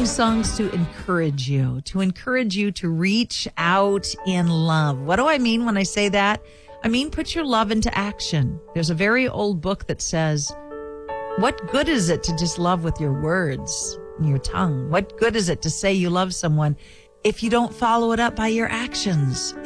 sing songs to encourage you to reach out in love. What do I mean when I say that? I mean, put your love into action. There's a very old book that says, what good is it to just love with your words and your tongue? What good is it to say you love someone if you don't follow it up by your actions?